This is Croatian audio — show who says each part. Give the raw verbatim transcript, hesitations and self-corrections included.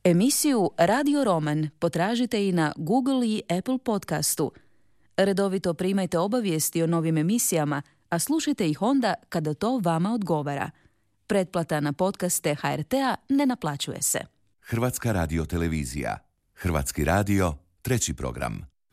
Speaker 1: Emisiju Radio Roman potražite i na Google i Apple podcastu. Redovito primajte obavijesti o novim emisijama, a slušajte ih onda kada to vama odgovara. Pretplata na podcaste ha er te-a ne naplaćuje se.
Speaker 2: Hrvatska radiotelevizija. Hrvatski radio, treći program.